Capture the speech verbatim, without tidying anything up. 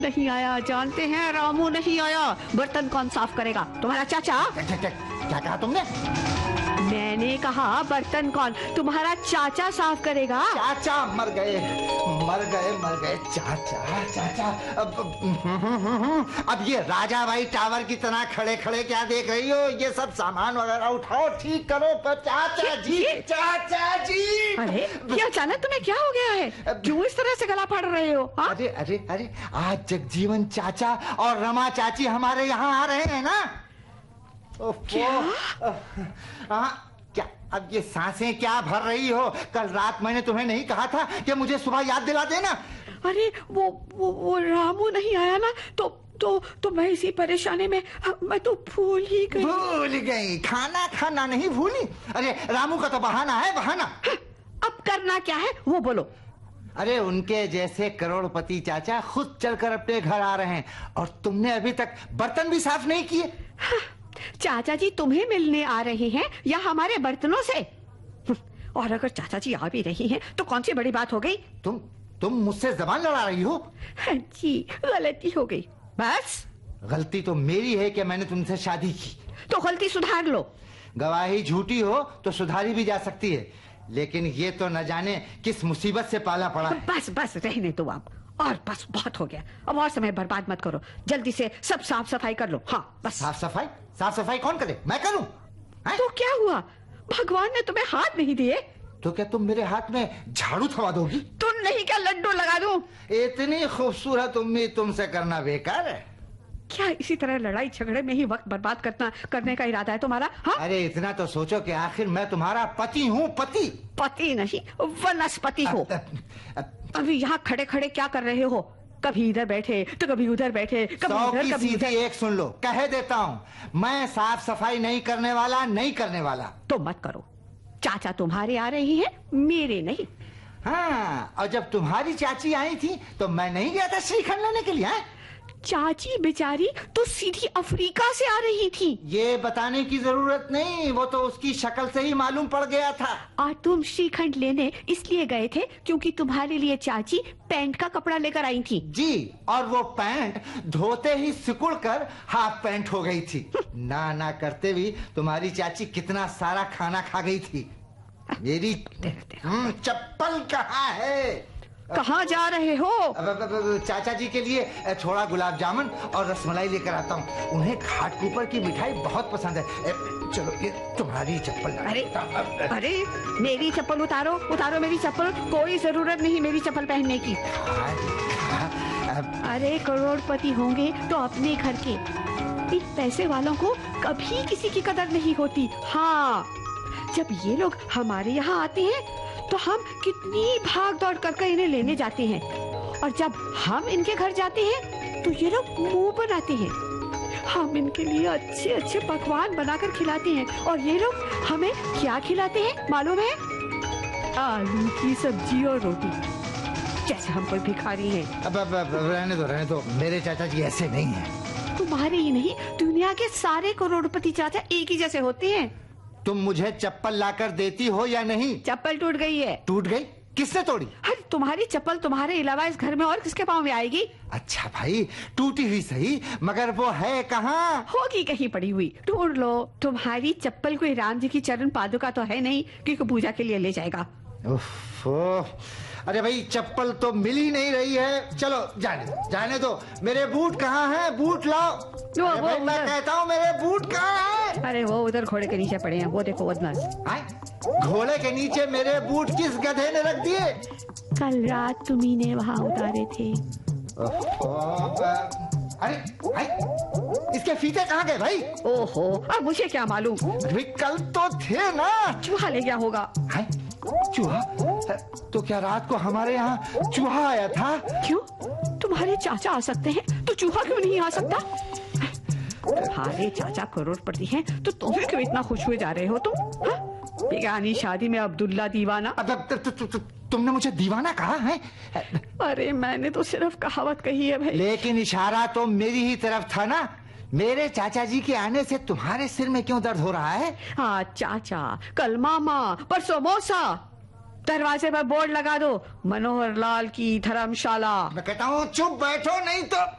नहीं आया, जानते हैं रामू नहीं आया। बर्तन कौन साफ करेगा? तुम्हारा चाचा। क्या, क्या, क्या कहा तुमने? मैंने कहा बर्तन कौन? तुम्हारा चाचा साफ करेगा। चाचा मर गए मर गए मर गए चाचा चाचा। अब, अब ये राजा भाई टावर की तरह खड़े खड़े क्या देख रही हो? ये सब सामान वगैरह उठाओ, ठीक करो। पर चाचा जी चाचा जी। अरे ये अचानक तुम्हें क्या हो गया है? क्यों इस तरह से गला फाड़ रहे हो? हा? अरे अरे अरे आज जगजीवन चाचा और रमा चाची हमारे यहाँ आ रहे हैं ना। क्या? हाँ क्या? अब ये सांसें क्या भर रही हो? कल रात मैंने तुम्हें नहीं कहा था कि मुझे सुबह याद दिला देना? अरे वो वो, वो रामू नहीं आया ना, तो तो तो मैं इसी परेशानी में मैं तो भूल ही गई। भूल गई? खाना खाना नहीं भूली? अरे रामू का तो बहाना है, बहाना। अब करना क्या है वो बोलो। अरे उनके जैसे करोड़पति चाचा खुद चलकर अपने घर आ रहे हैं और तुमने अभी तक बर्तन भी साफ नहीं किए। चाचा जी तुम्हें मिलने आ रहे हैं या हमारे बर्तनों से? और अगर चाचा जी आ भी रही हैं तो कौन सी बड़ी बात हो गई? तुम तुम मुझसे जबान लड़ा रही हो? जी गलती हो गई। बस गलती तो मेरी है कि मैंने तुमसे शादी की। तो गलती सुधार लो। गवाही झूठी हो तो सुधारी भी जा सकती है, लेकिन ये तो न जाने किस मुसीबत से पाला पड़ा है। बस बस रहने दो आप, और बस बहुत हो गया। अब और समय बर्बाद मत करो, जल्दी से सब साफ सफाई कर लो। हाँ बस। साफ सफाई? साफ सफाई कौन करे? मैं करूं? तो क्या हुआ? भगवान ने तुम्हें हाथ नहीं दिए तो क्या तुम मेरे हाथ में झाड़ू थमा दोगी? तुम नहीं क्या लड्डू लगा दूं? इतनी खूबसूरत उम्मीद तुमसे करना बेकार है। क्या इसी तरह लड़ाई झगड़े में ही वक्त बर्बाद करना करने का इरादा है तुम्हारा? हाँ? अरे इतना तो सोचो कि आखिर मैं तुम्हारा पति हूँ। पति पति नहीं वनस्पति हो। अभी यहाँ खड़े खड़े क्या कर रहे हो? कभी इधर बैठे तो कभी उधर बैठे, कभी इधर कभी उधर। एक सुन लो, कह देता हूँ, मैं साफ सफाई नहीं करने वाला, नहीं करने वाला। तो मत करो। चाचा तुम्हारे आ रही हैं, मेरे नहीं। हाँ, और जब तुम्हारी चाची आई थी तो मैं नहीं गया था श्रीखंड लेने के लिए? है? चाची बेचारी तो सीधी अफ्रीका से आ रही थी। ये बताने की जरूरत नहीं, वो तो उसकी शक्ल से ही मालूम पड़ गया था। और तुम श्रीखंड लेने इसलिए गए थे क्योंकि तुम्हारे लिए चाची पैंट का कपड़ा लेकर आई थी। जी, और वो पैंट धोते ही सिकुड़ कर हाफ पैंट हो गई थी। ना ना करते भी तुम्हारी चाची कितना सारा खाना खा गई थी। मेरी चप्पल कहाँ है? कहाँ जा रहे हो? चाचा जी के लिए थोड़ा गुलाब जामुन और रसमलाई लेकर आता हूँ। उन्हें घाटपीपर की मिठाई बहुत पसंद है। चलो ये तुम्हारी चप्पल। अरे अरे मेरी चप्पल उतारो, उतारो मेरी चप्पल। कोई जरूरत नहीं मेरी चप्पल पहनने की। अरे करोड़पति होंगे तो अपने घर के, इन पैसे वालों को कभी किसी की कदर नहीं होती। हाँ, जब ये लोग हमारे यहाँ आते हैं तो हम कितनी भाग दौड़ करके इन्हें लेने जाते हैं, और जब हम इनके घर जाते हैं तो ये लोग मुंह बनाते हैं। हम इनके लिए अच्छे अच्छे पकवान बनाकर खिलाते हैं, और ये लोग हमें क्या खिलाते हैं मालूम है? आलू की सब्जी और रोटी, जैसे हम कोई भिखारी हैं। अब, अब, अब रहने दो रहने दो, मेरे चाचा जी ऐसे नहीं हैं। तुम्हारे ही नहीं, दुनिया के सारे करोड़पति चाचा एक ही जैसे होते हैं। तुम मुझे चप्पल लाकर देती हो या नहीं? चप्पल टूट गई है। टूट गई? किसने तोड़ी? अरे तुम्हारी चप्पल तुम्हारे अलावा इस घर में और किसके पाँव में आएगी? अच्छा भाई, टूटी हुई सही, मगर वो है कहाँ? होगी कहीं पड़ी हुई, ढूंढ लो। तुम्हारी चप्पल कोई राम जी की चरण पादुका तो है नहीं कि पूजा के लिए ले जाएगा। अरे भाई, चप्पल तो मिल ही नहीं रही है। चलो जाने दो, जाने दो। मेरे बूट कहाँ हैं? बूट लाओ। वो, अरे वो, भाई, मैं कहता हूँ मेरे बूट कहाँ हैं? अरे वो उधर घोड़े के नीचे पड़े हैं, वो देखो बदमाश। घोड़े के नीचे मेरे बूट किस गधे ने रख दिए? कल रात तुम्ही ने वहाँ उतारे थे। अरे भाई, इसके फीते कहाँ गए भाई? ओहो, अब मुझे क्या मालूम? कल तो थे ना। चूहा ले गया होगा। है? चूहा? तो क्या रात को हमारे यहाँ चूहा आया था? क्यों? तुम्हारे चाचा आ सकते हैं तो चूहा क्यों नहीं आ सकता? तुम्हारे चाचा करोड़पति हैं तो तुम क्यों इतना खुश हुए जा रहे हो तुम? बेगानी शादी में अब्दुल्ला दीवाना। अब तु, तु, तु, तु, तुमने मुझे दीवाना कहा है? अरे मैंने तो सिर्फ कहावत कही है भाई। लेकिन इशारा तो मेरी ही तरफ था ना। मेरे चाचा जी के आने से तुम्हारे सिर में क्यों दर्द हो रहा है? हाँ चाचा, कल मामा, परसों मौसा। दरवाजे पर बोर्ड लगा दो, मनोहर लाल की धर्मशाला। मैं कहता हूँ चुप बैठो नहीं तो